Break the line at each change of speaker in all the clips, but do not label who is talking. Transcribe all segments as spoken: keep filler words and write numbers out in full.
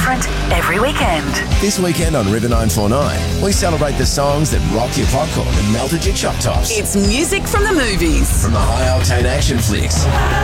different every weekend.
This weekend on River nine forty-nine, we celebrate the songs that rocked your popcorn and melted your chop tops.
It's music from the movies.
From the high-octane action flicks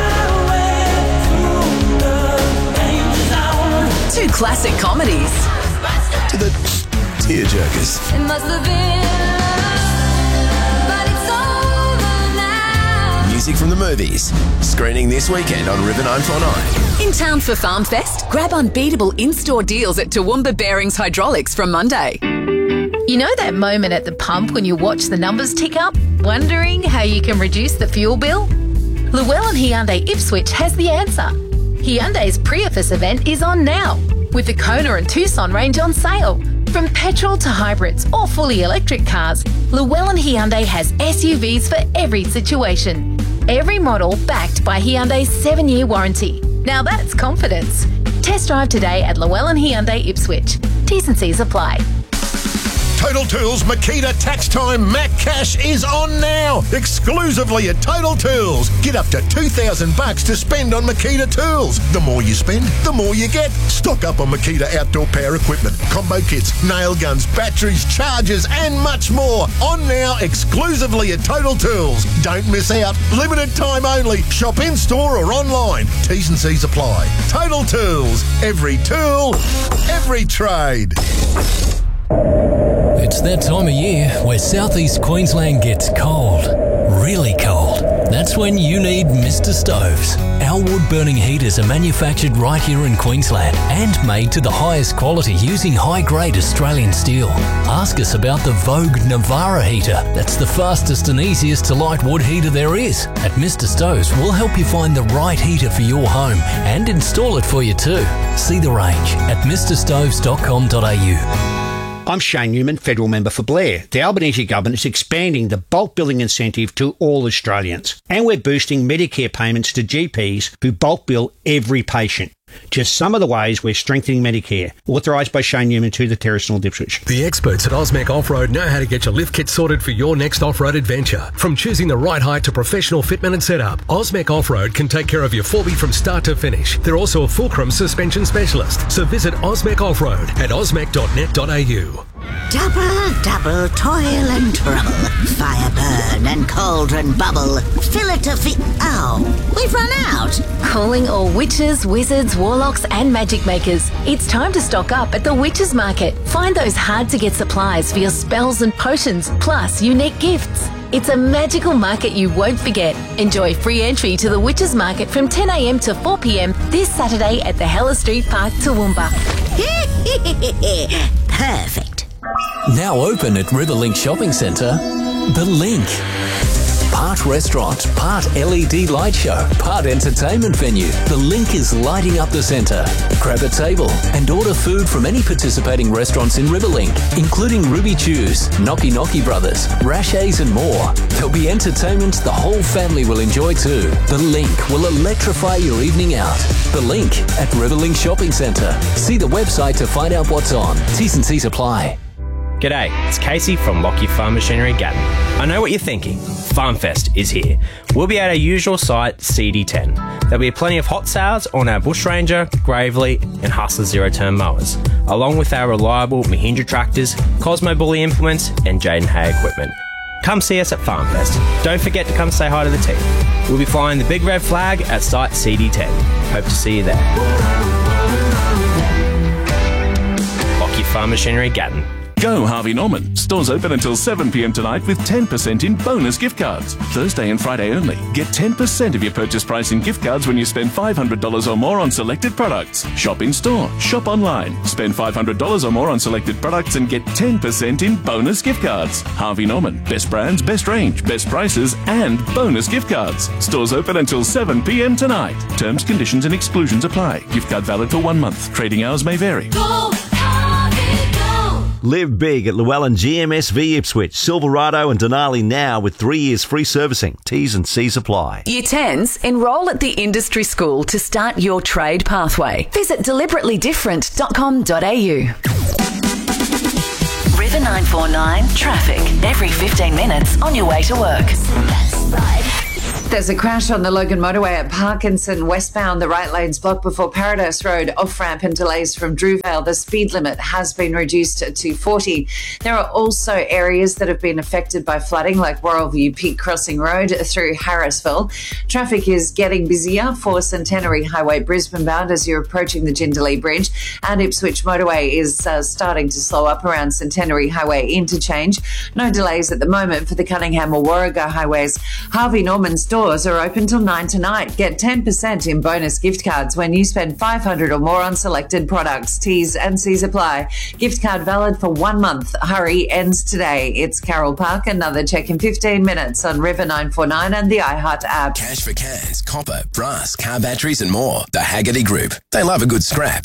to classic comedies.
To the tearjerkers.
It must have been love, but it's over now.
Music from the movies. Screening this weekend on River nine forty-nine.
In town for Farm Fest, grab unbeatable in-store deals at Toowoomba Bearings Hydraulics from Monday.
You know that moment at the pump when you watch the numbers tick up, wondering how you can reduce the fuel bill? Llewellyn Hyundai Ipswich has the answer. Hyundai's Priefus event is on now, with the Kona and Tucson range on sale. From petrol to hybrids or fully electric cars, Llewellyn Hyundai has S U Vs for every situation. Every model backed by Hyundai's seven-year warranty. Now that's confidence. Test drive today at Llewellyn Hyundai Ipswich. T's and C's apply.
Total Tools Makita Tax Time Mac Cash is on now, exclusively at Total Tools. Get up to two thousand bucks to spend on Makita tools. The more you spend, the more you get. Stock up on Makita outdoor power equipment, combo kits, nail guns, batteries, chargers, and much more. On now, exclusively at Total Tools. Don't miss out. Limited time only. Shop in store or online. T's and C's apply. Total Tools. Every tool, every trade.
It's that time of year where southeast Queensland gets cold, really cold. That's when you need Mister Stoves. Our wood-burning heaters are manufactured right here in Queensland and made to the highest quality using high-grade Australian steel. Ask us about the Vogue Navara heater. That's the fastest and easiest to light wood heater there is. At Mister Stoves, we'll help you find the right heater for your home and install it for you too. See the range at mister stoves dot com dot a u.
I'm Shane Newman, Federal Member for Blair. The Albanese Government is expanding the bulk billing incentive to all Australians. And we're boosting Medicare payments to G Ps who bulk bill every patient. Just some of the ways we're strengthening Medicare. Authorised by Shane Newman to the Terrace North Ipswich.
The experts at Osmec Off-Road know how to get your lift kit sorted for your next off-road adventure. From choosing the right height to professional fitment and setup, Osmec Off-Road can take care of your four B from start to finish. They're also a fulcrum suspension specialist. So visit Osmec Off-Road at osmec dot net dot a u.
Double, double, toil and trouble. Fire burn and cauldron bubble. Fillet of fi- Oh, we've run out.
Calling all witches, wizards, warlocks and magic makers. It's time to stock up at the Witches Market. Find those hard-to-get supplies for your spells and potions, plus unique gifts. It's a magical market you won't forget. Enjoy free entry to the Witches Market from ten a m to four p m this Saturday at the Hella Street Park, Toowoomba.
Perfect.
Now open at Riverlink Shopping Centre, The Link. Part restaurant, part L E D light show, part entertainment venue. The Link is lighting up the centre. Grab a table and order food from any participating restaurants in Riverlink, including Ruby Chews, Knocky Knocky Brothers, Rashay's and more. There'll be entertainment the whole family will enjoy too. The Link will electrify your evening out. The Link at Riverlink Shopping Centre. See the website to find out what's on. T's and C's apply.
G'day, it's Casey from Lockyer Farm Machinery Gatton. I know what you're thinking. FarmFest is here. We'll be at our usual site, C D ten. There'll be plenty of hot sales on our Bush Ranger, Gravely and Hustler zero-turn mowers, along with our reliable Mahindra tractors, Cosmo Bully implements and Jaden Hay equipment. Come see us at FarmFest. Don't forget to come say hi to the team. We'll be flying the big red flag at site C D ten. Hope to see you there. Lockyer Farm Machinery Gatton.
Go Harvey Norman. Stores open until seven p m tonight with ten percent in bonus gift cards. Thursday and Friday only. Get ten percent of your purchase price in gift cards when you spend five hundred dollars or more on selected products. Shop in store. Shop online. Spend five hundred dollars or more on selected products and get ten percent in bonus gift cards. Harvey Norman. Best brands, best range, best prices and bonus gift cards. Stores open until seven p m tonight. Terms, conditions and exclusions apply. Gift card valid for one month. Trading hours may vary.
Go!
Live big at Llewellyn G M S V Ipswich, Silverado and Denali now with three years free servicing. T's and C's apply.
Year tens, enrol at the industry school to start your trade pathway. Visit deliberately different dot com dot a u. River nine forty-nine traffic every fifteen minutes on your way to work.
There's a crash on the Logan motorway at Parkinson westbound. The right lane's blocked before Paradise Road. Off-ramp and delays from Drewvale. The speed limit has been reduced to forty. There are also areas that have been affected by flooding, like Royal View Peak Crossing Road through Harrisville. Traffic is getting busier for Centenary Highway Brisbane bound as you're approaching the Jindalee Bridge, and Ipswich motorway is uh, starting to slow up around Centenary Highway interchange. No delays at the moment for the Cunningham or Warrego highways. Harvey Norman's doors are open till nine tonight. Get ten percent in bonus gift cards when you spend five hundred dollars or more on selected products. T's and C's apply. Gift card valid for one month. Hurry, ends today. It's Carol Park. Another check in fifteen minutes on River nine four nine and the iHeart app.
Cash for cans, copper, brass, car batteries and more. The Haggerty Group. They love a good scrap.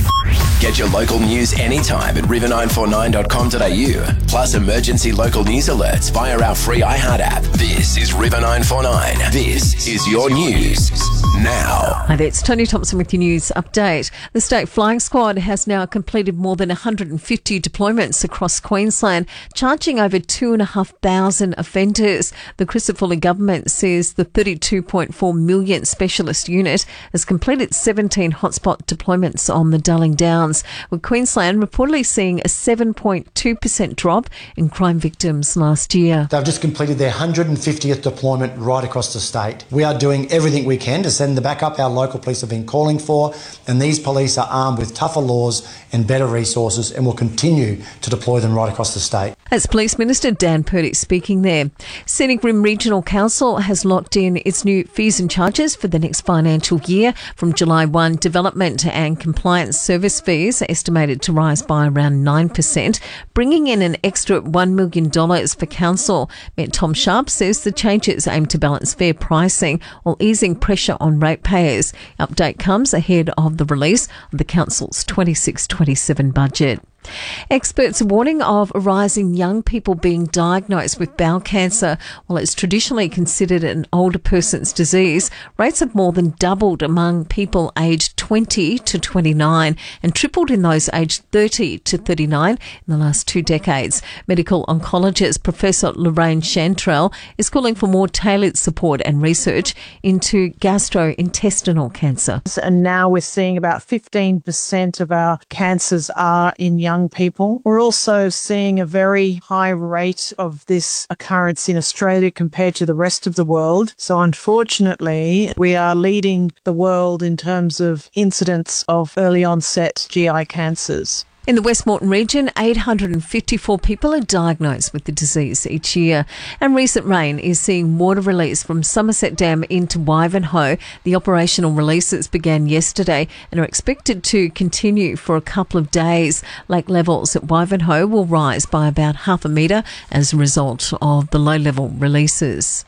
Get your local news anytime at river nine four nine dot com dot a u. Plus emergency local news alerts via our free iHeart app. This is River nine four nine. This is your news now.
Hi there, it's Tony Thompson with your news update. The State Flying Squad has now completed more than one hundred fifty deployments across Queensland, charging over two thousand five hundred offenders. The Crisafulli government says the thirty-two point four million specialist unit has completed seventeen hotspot deployments on the Darling Downs, with Queensland reportedly seeing a seven point two percent drop in crime victims last year.
They've just completed their one hundred fiftieth deployment right across the state. We are doing everything we can to send the backup our local police have been calling for, and these police are armed with tougher laws and better resources and will continue to deploy them right across the state.
That's Police Minister Dan Purdy speaking there. Scenic Rim Regional Council has locked in its new fees and charges for the next financial year. From July first, development and compliance service fees are estimated to rise by around nine percent, bringing in an extra one million dollars for council. Mayor Tom Sharp says the changes aim to balance fair pricing while easing pressure on ratepayers. Update comes ahead of the release of the council's twenty-six twenty-seven budget. Experts are warning of a rise in young people being diagnosed with bowel cancer. While it's traditionally considered an older person's disease, rates have more than doubled among people aged twenty to twenty-nine and tripled in those aged thirty to thirty-nine in the last two decades. Medical oncologist Professor Lorraine Chantrell is calling for more tailored support and research into gastrointestinal cancer.
And now we're seeing about fifteen percent of our cancers are in young young people. We're also seeing a very high rate of this occurrence in Australia compared to the rest of the world. So unfortunately, we are leading the world in terms of incidence of early onset G I cancers.
In the West Moreton region, eight hundred fifty-four people are diagnosed with the disease each year. And recent rain is seeing water release from Somerset Dam into Wivenhoe. The operational releases began yesterday and are expected to continue for a couple of days. Lake levels at Wivenhoe will rise by about half a metre as a result of the low-level releases.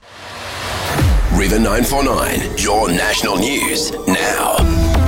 River nine four nine, your national news now.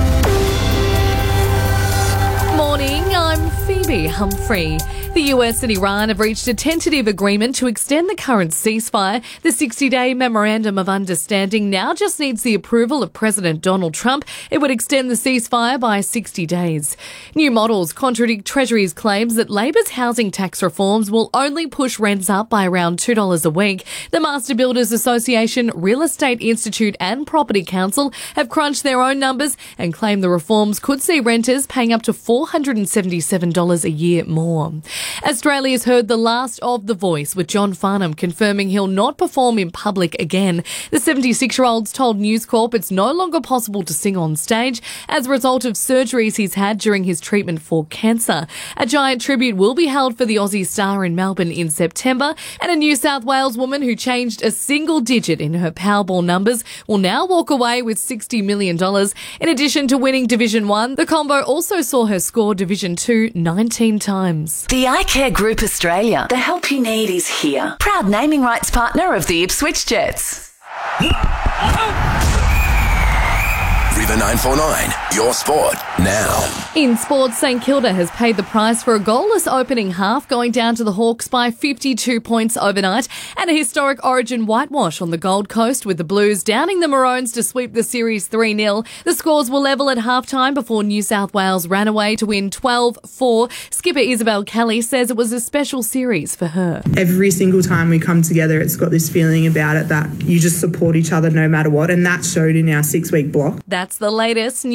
Morning, I'm Phoebe Humphrey. The U S and Iran have reached a tentative agreement to extend the current ceasefire. The sixty-day memorandum of understanding now just needs the approval of President Donald Trump. It would extend the ceasefire by sixty days. New models contradict Treasury's claims that Labor's housing tax reforms will only push rents up by around two dollars a week. The Master Builders Association, Real Estate Institute and Property Council have crunched their own numbers and claim the reforms could see renters paying up to four hundred seventy-seven dollars a year more. Australia's heard the last of The Voice, with John Farnham confirming he'll not perform in public again. The seventy-six-year-old's told News Corp it's no longer possible to sing on stage as a result of surgeries he's had during his treatment for cancer. A giant tribute will be held for the Aussie star in Melbourne in September, and a New South Wales woman who changed a single digit in her Powerball numbers will now walk away with sixty million dollars. In addition to winning Division one, the combo also saw her score Division two nineteen times.
The iCare Group Australia. The help you need is here. Proud naming rights partner of the Ipswich Jets.
River nine four nine, your sport now.
In sports, St Kilda has paid the price for a goalless opening half, going down to the Hawks by fifty-two points overnight, and a historic Origin whitewash on the Gold Coast, with the Blues downing the Maroons to sweep the series three nil. The scores were level at halftime before New South Wales ran away to win twelve four. Skipper Isabel Kelly says it was a special series for her.
Every single time we come together, it's got this feeling about it that you just support each other no matter what, and that showed in our six-week block.
That's the latest.